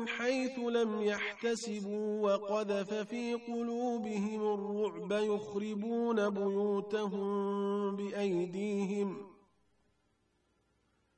من حيث لم يحتسبوا وقذف في قلوبهم الرعب يخربون بيوتهم بأيديهم